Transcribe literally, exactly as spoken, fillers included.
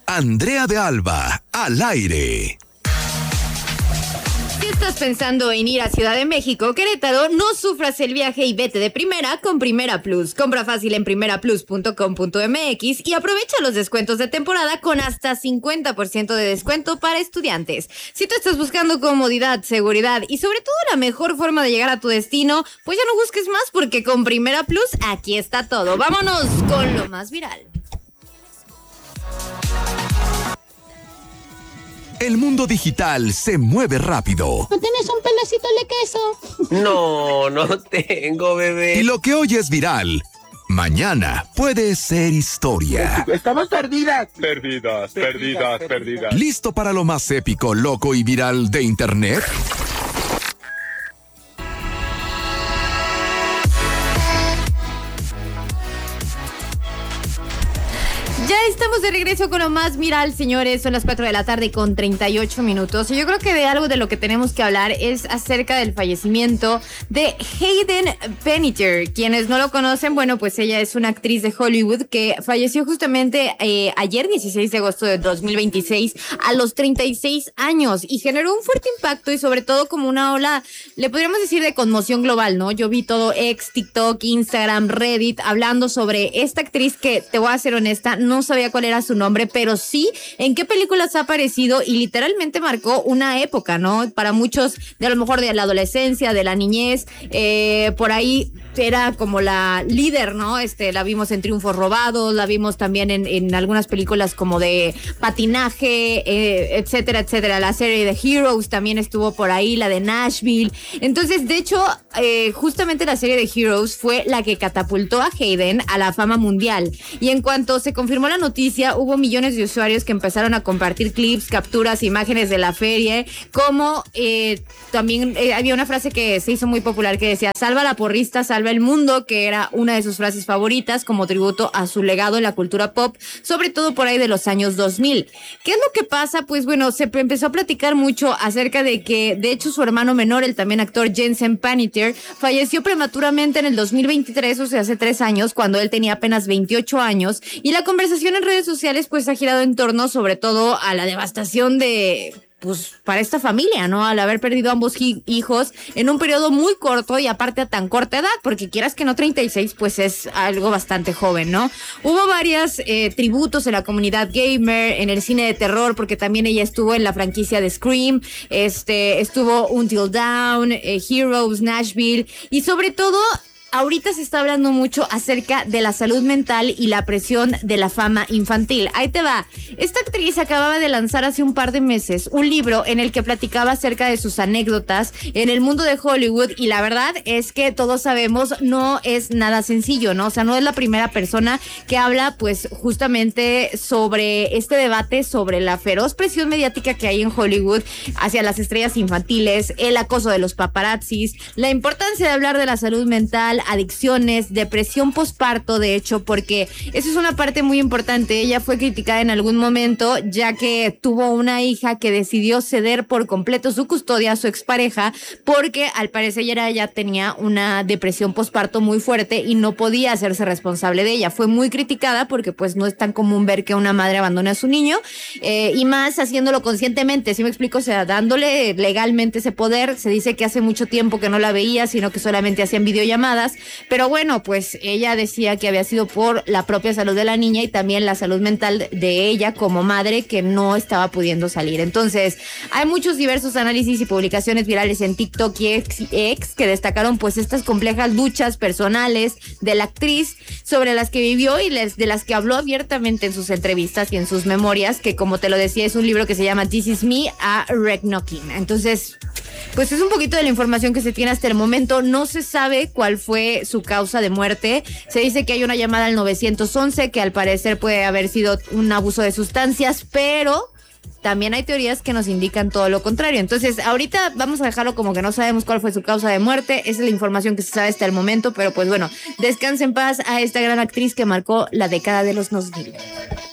Andrea de Alba, al aire. Si estás pensando en ir a Ciudad de México, Querétaro, no sufras el viaje y vete de primera con Primera Plus. Compra fácil en primera plus punto com punto m x y aprovecha los descuentos de temporada con hasta cincuenta por ciento de descuento para estudiantes. Si tú estás buscando comodidad, seguridad y sobre todo la mejor forma de llegar a tu destino, pues ya no busques más porque con Primera Plus aquí está todo. Vámonos con lo más viral. El mundo digital se mueve rápido. ¿No tienes un pedacito de queso? No, no tengo, bebé. Y lo que hoy es viral, mañana puede ser historia. Estamos perdidas. Perdidas, perdidas, perdidas. ¿Listo para lo más épico, loco y viral de Internet? Ya estamos de regreso con lo más viral, señores. Son las cuatro de la tarde con treinta y ocho minutos. Y yo creo que de algo de lo que tenemos que hablar es acerca del fallecimiento de Hayden Panettiere. Quienes no lo conocen, bueno, pues ella es una actriz de Hollywood que falleció justamente eh, ayer, dieciséis de agosto de dos mil veintiséis, a los treinta y seis años. Y generó un fuerte impacto y sobre todo como una ola, le podríamos decir, de conmoción global, ¿no? Yo vi todo ex, TikTok, Instagram, Reddit, hablando sobre esta actriz que, te voy a ser honesta, no sabía cuál era su nombre, pero sí en qué películas ha aparecido y literalmente marcó una época, ¿no? Para muchos, de a lo mejor de la adolescencia, de la niñez, eh, por ahí era como la líder, ¿no? Este, la vimos en Triunfos Robados, la vimos también en, en algunas películas como de patinaje, eh, etcétera, etcétera. La serie de Heroes también estuvo por ahí, la de Nashville. Entonces, de hecho, eh, justamente la serie de Heroes fue la que catapultó a Hayden a la fama mundial. Y en cuanto se confirmó la noticia, hubo millones de usuarios que empezaron a compartir clips, capturas, imágenes de la feria, como eh, también eh, había una frase que se hizo muy popular que decía: salva la porrista, salva el mundo, que era una de sus frases favoritas como tributo a su legado en la cultura pop, sobre todo por ahí de los años dos mil. ¿Qué es lo que pasa? Pues bueno, se empezó a platicar mucho acerca de que, de hecho, su hermano menor, el también actor Jensen Panettiere, falleció prematuramente en el dos mil veintitrés, o sea, hace tres años, cuando él tenía apenas veintiocho años, y la conversación en redes sociales pues ha girado en torno sobre todo a la devastación de, pues, para esta familia, ¿no? Al haber perdido ambos hi- hijos en un periodo muy corto y aparte a tan corta edad, porque quieras que no, treinta y seis pues es algo bastante joven, ¿no? Hubo varias eh, tributos en la comunidad gamer, en el cine de terror, porque también ella estuvo en la franquicia de Scream, este, estuvo Until Dawn, eh, Heroes, Nashville, y sobre todo ahorita se está hablando mucho acerca de la salud mental y la presión de la fama infantil. Ahí te va. Esta actriz acababa de lanzar hace un par de meses un libro en el que platicaba acerca de sus anécdotas en el mundo de Hollywood, y la verdad es que todos sabemos no es nada sencillo, ¿no? O sea, no es la primera persona que habla pues justamente sobre este debate sobre la feroz presión mediática que hay en Hollywood hacia las estrellas infantiles, el acoso de los paparazzis, la importancia de hablar de la salud mental, adicciones, depresión posparto, de hecho, porque eso es una parte muy importante. Ella fue criticada en algún momento ya que tuvo una hija que decidió ceder por completo su custodia a su expareja porque al parecer ella ya tenía una depresión posparto muy fuerte y no podía hacerse responsable de ella. Fue muy criticada porque pues no es tan común ver que una madre abandone a su niño, eh, y más haciéndolo conscientemente, ¿sí me explico? O sea, dándole legalmente ese poder. Se dice que hace mucho tiempo que no la veía, sino que solamente hacían videollamadas. Pero bueno, pues ella decía que había sido por la propia salud de la niña y también la salud mental de ella como madre, que no estaba pudiendo salir. Entonces, hay muchos diversos análisis y publicaciones virales en TikTok y X que destacaron pues estas complejas luchas personales de la actriz sobre las que vivió y les, de las que habló abiertamente en sus entrevistas y en sus memorias, que como te lo decía es un libro que se llama This Is Me a Wreck Knocking. Entonces, pues es un poquito de la información que se tiene hasta el momento. No se sabe cuál fue su causa de muerte. Se dice que hay una llamada al nueve once que al parecer puede haber sido un abuso de sustancias, pero también hay teorías que nos indican todo lo contrario. Entonces, ahorita vamos a dejarlo como que no sabemos cuál fue su causa de muerte. Esa es la información que se sabe hasta el momento, pero pues bueno, descanse en paz a esta gran actriz que marcó la década de los dos mil.